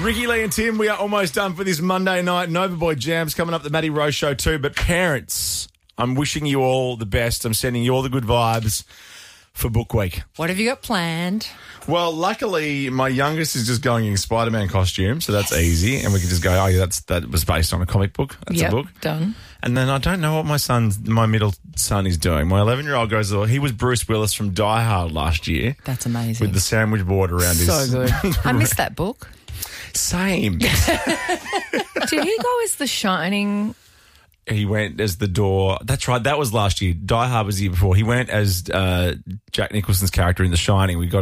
Ricky, Lee and Tim, we are almost done for this Monday night. Nova Boy Jams coming up, the Matty Rose Show too. But parents, I'm wishing you all the best. I'm sending you all the good vibes for Book Week. What have you got planned? Well, luckily, my youngest is just going in Spider-Man costume, so that's easy. And we can just go, oh, yeah, that was based on a comic book. That's a book. Done. And then I don't know what my middle son is doing. My 11-year-old goes, he was Bruce Willis from Die Hard last year. That's amazing. With the sandwich board around his... So good. I missed that book. Same. Did he go as The Shining? He went as the door. That's right. That was last year. Die Hard was the year before. He went as Jack Nicholson's character in The Shining. We got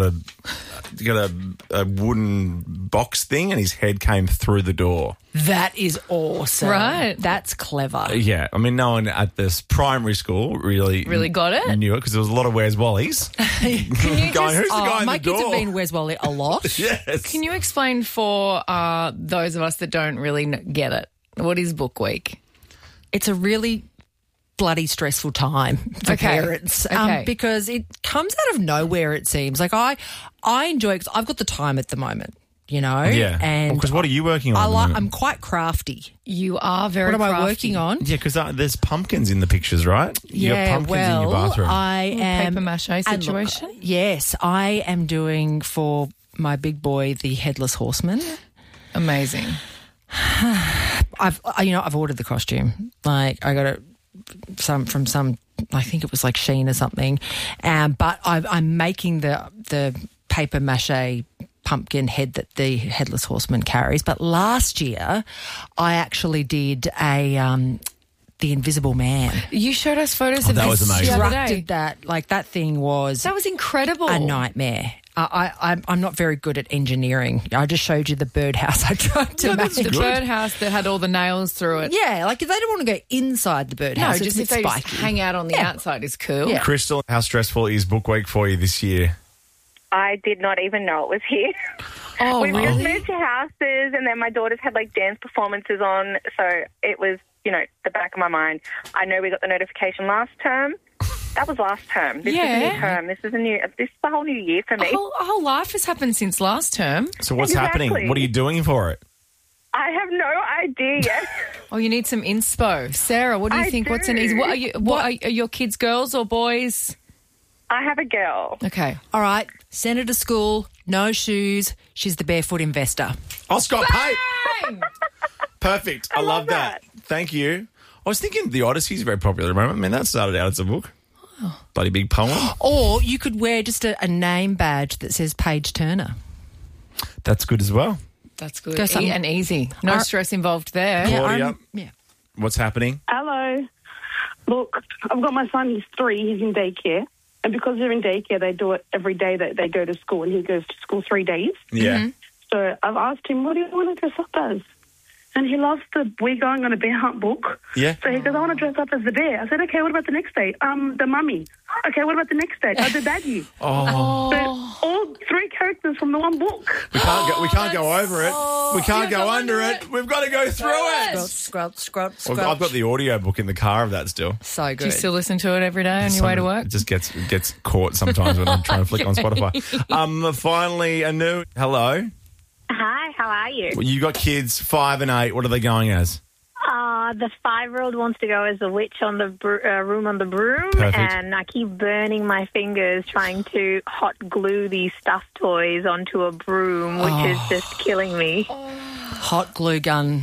a wooden box thing, and his head came through the door. That is awesome. Right. That's clever. Yeah. I mean, no one at this primary school really got it. Knew it because there was a lot of Where's Wally's. Who's the guy in my the door? kids have been Where's Wally a lot. Yes. Can you explain for those of us that don't really get it? What is Book Week? It's a really bloody stressful time for parents because it comes out of nowhere, it seems. Like I enjoy it because I've got the time at the moment, you know. Yeah. And because what are you working on? I'm quite crafty. You are very What am crafty. I working on? Yeah, because there's pumpkins in the pictures, right? You got pumpkins in your bathroom. I am... Paper mache situation? Look, yes, I am doing for my big boy the Headless Horseman. Amazing. I've ordered the costume. Like I got it from some. I think it was like Shein or something. But I'm making the paper mache pumpkin head that the Headless Horseman carries. But last year, I actually did the Invisible Man. You showed us photos of that this was amazing. the other day. Constructed that. Like that thing was. That was incredible. A nightmare. I'm not very good at engineering. I just showed you the birdhouse I tried to make. The birdhouse that had all the nails through it. Yeah, like if they don't want to go inside the birdhouse, No, just if they just hang out on the outside is cool. Yeah. Crystal, how stressful is Book Week for you this year? I did not even know it was here. Oh, We've really? just moved to houses, and then my daughters had like dance performances on, so it was, the back of my mind. I know we got the notification last term. That was last term. This is a new term. This is a whole new year for me. A whole life has happened since last term. So what's happening? What are you doing for it? I have no idea yet. Oh, you need some inspo. Sarah, what do you think? do. What's an easy? What are your kids girls or boys? I have a girl. Okay. All right, send her to school, no shoes. She's the barefoot investor. Oh, Scott Pate. Bang! Perfect. I love that. Thank you. I was thinking The Odyssey is very popular at the moment. I mean, that started out as a book. Bloody big poem. Or you could wear just a name badge that says Paige Turner. That's good as well. That's good. Go something- And easy. No stress involved there. Claudia, Yeah. what's happening? Hello. Look, I've got my son, he's 3, he's in daycare. And because they're in daycare, they do it every day that they go to school, and he goes to school 3 days. Yeah. So I've asked him, what do you want to dress up as? And he loves We're Going on a Bear Hunt book. Yeah. So he goes, I want to dress up as the bear. I said, okay, what about the next day? The mummy. Okay, what about the next day? The daddy. Oh. So all 3 characters from the one book. We can't go over it. We can't go under it. We've got to go through it. Scrub. Well, I've got the audio book in the car of that still. So good. Do you still listen to it every day on your way to work? It just gets caught sometimes when I'm trying to flick on Spotify. Finally, Anu, hello. Hi, how are you? You got kids 5 and 8. What are they going as? The 5-year-old wants to go as a witch on the room on the broom, Perfect. and I keep burning my fingers trying to hot glue these stuffed toys onto a broom, which is just killing me. Hot glue gun.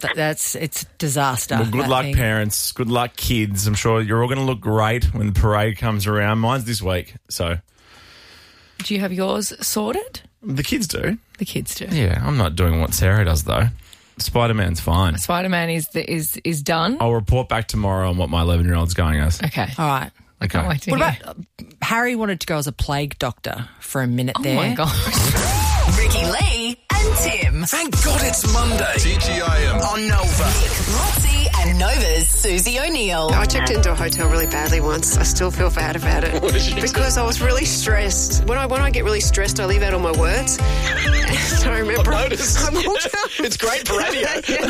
It's disaster. Well, good that luck, thing. parents. Good luck, kids. I'm sure you're all going to look great when the parade comes around. Mine's this week, so. Do you have yours sorted? The kids do. The kids do. Yeah, I'm not doing what Sarah does, though. Spider-Man's fine. Spider-Man is done. I'll report back tomorrow on what my 11-year-old's going as. Okay. All right. I can't wait to What hear. about Harry wanted to go as a plague doctor for a minute Oh there. my gosh. Ricky Lee and Tim. Thank God it's Monday. TGIM On Nova. Roxy and Nova's Susie O'Neill. I checked into a hotel really badly once. I still feel bad about it because I was really stressed. When I get really stressed, I leave out all my words. And I remember I walked up. It's great for radio.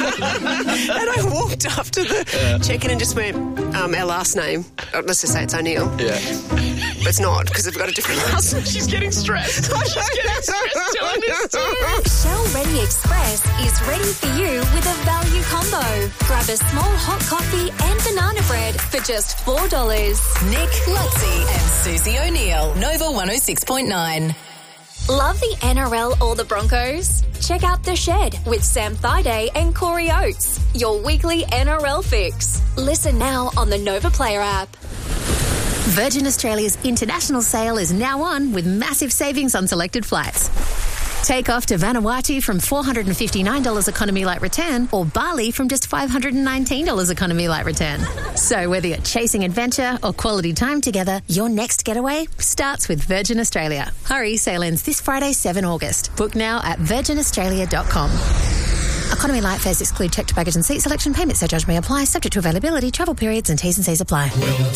And I walked up to the check-in and just went, our last name. Let's just say it's O'Neill. Yeah. But it's not because they've got a different last name. She's getting stressed. She's getting stressed doing this too. Shell Ready Express is ready for you with a value combo. Grab a small hot coffee and banana bread for just $4. Nick, Lutzi and Susie O'Neill. Nova 106.9. Love the NRL or the Broncos? Check out The Shed with Sam Thaiday and Corey Oates, your weekly NRL fix. Listen now on the Nova Player app. Virgin Australia's international sale is now on with massive savings on selected flights. Take off to Vanuatu from $459 economy light return or Bali from just $519 economy light return. So whether you're chasing adventure or quality time together, your next getaway starts with Virgin Australia. Hurry, sale ends this Friday, 7 August. Book now at virginaustralia.com. Economy light fares exclude checked baggage and seat selection. Payment surcharge may apply, subject to availability, travel periods and T's and C's apply.